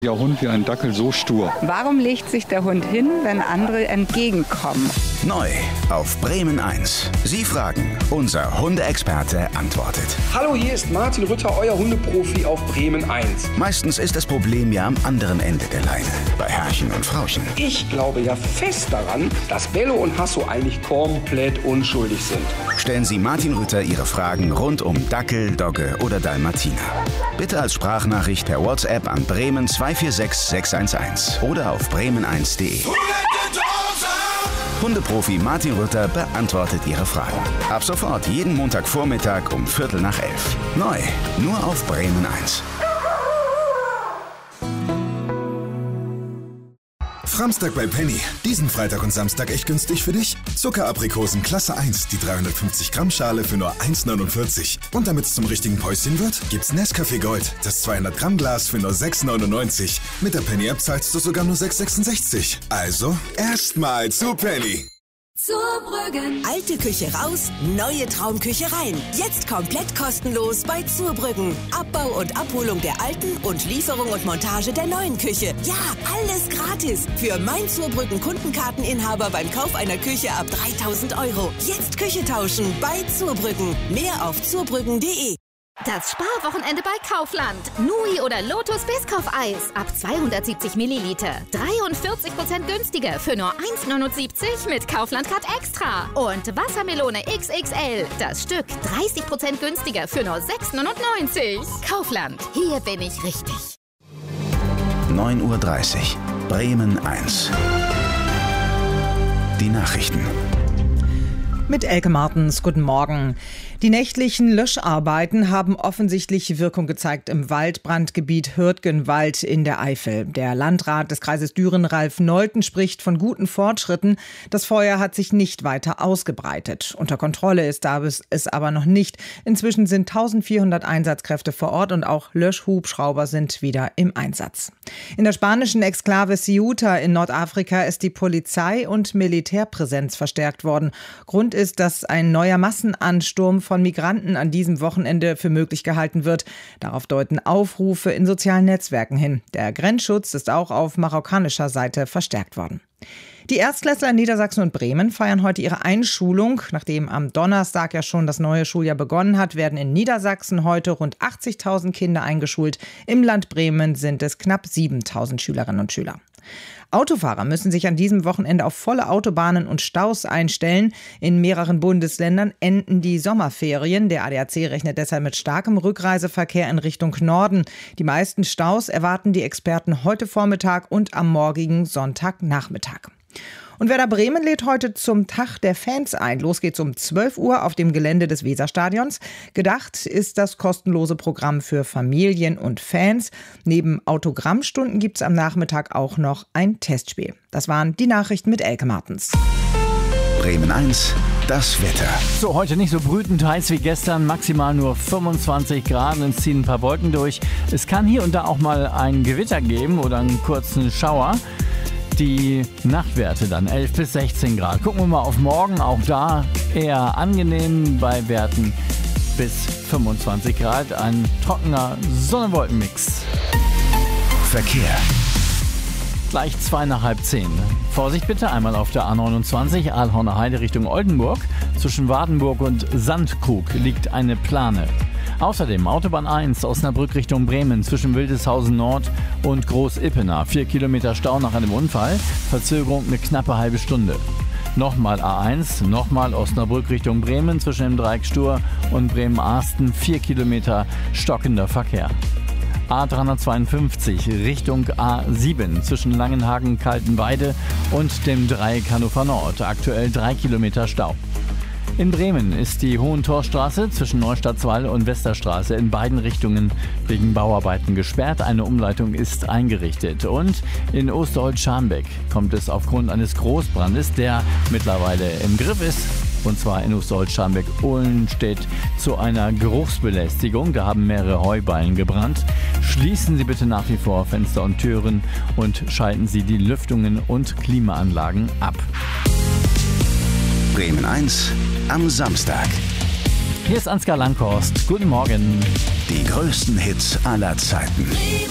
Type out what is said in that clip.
Der Hund wie ein Dackel so stur. Warum legt sich der Hund hin, wenn andere entgegenkommen? Neu auf Bremen 1. Sie fragen, unser Hundeexperte antwortet. Hallo, hier ist Martin Rütter, euer Hundeprofi auf Bremen 1. Meistens ist das Problem ja am anderen Ende der Leine, bei Herrchen und Frauchen. Ich glaube ja fest daran, dass Bello und Hasso eigentlich komplett unschuldig sind. Stellen Sie Martin Rütter Ihre Fragen rund um Dackel, Dogge oder Dalmatiner. Bitte als Sprachnachricht per WhatsApp an Bremen 246 611 oder auf bremen1.de. Hundeprofi Martin Rütter beantwortet Ihre Fragen. Ab sofort jeden Montagvormittag um 11:45. Neu, nur auf Bremen 1. Framstag bei Penny. Diesen Freitag und Samstag echt günstig für dich? Zuckeraprikosen Klasse 1, die 350 Gramm Schale für nur 1,49. Und damit es zum richtigen Päuschen wird, gibt's Nescafé Gold, das 200 Gramm Glas für nur 6,99. Mit der Penny App zahlst du sogar nur 6,66. Also, erstmal zu Penny. Zurbrüggen. Alte Küche raus, neue Traumküche rein. Jetzt komplett kostenlos bei Zurbrüggen. Abbau und Abholung der alten und Lieferung und Montage der neuen Küche. Ja, alles gratis. Für mein Zurbrüggen Kundenkarteninhaber beim Kauf einer Küche ab 3.000 €. Jetzt Küche tauschen bei Zurbrüggen. Mehr auf zurbrüggen.de. Das Sparwochenende bei Kaufland. Nui oder Lotus Biscoff-Eis ab 270 Milliliter. 43% günstiger für nur 1,79 mit Kaufland-Card Extra. Und Wassermelone XXL. Das Stück 30% günstiger für nur 6,99. Kaufland. Hier bin ich richtig. 9:30 Uhr. Bremen 1. Die Nachrichten. Mit Elke Martens, guten Morgen. Die nächtlichen Löscharbeiten haben offensichtlich Wirkung gezeigt im Waldbrandgebiet Hürtgenwald in der Eifel. Der Landrat des Kreises Düren, Ralf Nolten, spricht von guten Fortschritten. Das Feuer hat sich nicht weiter ausgebreitet. Unter Kontrolle ist es aber noch nicht. Inzwischen sind 1400 Einsatzkräfte vor Ort und auch Löschhubschrauber sind wieder im Einsatz. In der spanischen Exklave Ceuta in Nordafrika ist die Polizei- und Militärpräsenz verstärkt worden. Grund ist, dass ein neuer Massenansturm von Migranten an diesem Wochenende für möglich gehalten wird. Darauf deuten Aufrufe in sozialen Netzwerken hin. Der Grenzschutz ist auch auf marokkanischer Seite verstärkt worden. Die Erstklässler in Niedersachsen und Bremen feiern heute ihre Einschulung. Nachdem am Donnerstag ja schon das neue Schuljahr begonnen hat, werden in Niedersachsen heute rund 80.000 Kinder eingeschult. Im Land Bremen sind es knapp 7.000 Schülerinnen und Schüler. Autofahrer müssen sich an diesem Wochenende auf volle Autobahnen und Staus einstellen. In mehreren Bundesländern enden die Sommerferien. Der ADAC rechnet deshalb mit starkem Rückreiseverkehr in Richtung Norden. Die meisten Staus erwarten die Experten heute Vormittag und am morgigen Sonntagnachmittag. Und Werder Bremen lädt heute zum Tag der Fans ein. Los geht's um 12 Uhr auf dem Gelände des Weserstadions. Gedacht ist das kostenlose Programm für Familien und Fans. Neben Autogrammstunden gibt's am Nachmittag auch noch ein Testspiel. Das waren die Nachrichten mit Elke Martens. Bremen 1, das Wetter. So, heute nicht so brütend heiß wie gestern, maximal nur 25 Grad, es ziehen ein paar Wolken durch. Es kann hier und da auch mal ein Gewitter geben oder einen kurzen Schauer. Die Nachtwerte dann 11 bis 16 Grad. Gucken wir mal auf morgen, auch da eher angenehm bei Werten bis 25 Grad. Ein trockener Sonne-Wolken-Mix. Verkehr. Gleich 2 nach halb 10. Vorsicht bitte, einmal auf der A29 Aalhorner Heide Richtung Oldenburg. Zwischen Wardenburg und Sandkrug liegt eine Plane. Außerdem Autobahn 1 Osnabrück Richtung Bremen zwischen Wildeshausen Nord und Groß-Ippener. 4 Kilometer Stau nach einem Unfall. Verzögerung eine knappe halbe Stunde. Nochmal A1, nochmal Osnabrück Richtung Bremen zwischen dem Dreieck Stur und Bremen-Arsten. 4 Kilometer stockender Verkehr. A352 Richtung A7 zwischen Langenhagen, Kaltenweide und dem Dreieck Hannover Nord. Aktuell 3 Kilometer Stau. In Bremen ist die Hohentorstraße zwischen Neustadtswall und Westerstraße in beiden Richtungen wegen Bauarbeiten gesperrt. Eine Umleitung ist eingerichtet. Und in Osterholz-Scharmbeck kommt es aufgrund eines Großbrandes, der mittlerweile im Griff ist, und zwar in Osterholz-Scharmbeck-Ohlenstedt, zu einer Geruchsbelästigung. Da haben mehrere Heuballen gebrannt. Schließen Sie bitte nach wie vor Fenster und Türen und schalten Sie die Lüftungen und Klimaanlagen ab. Bremen 1 am Samstag. Hier ist Ansgar Langhorst. Guten Morgen. Die größten Hits aller Zeiten.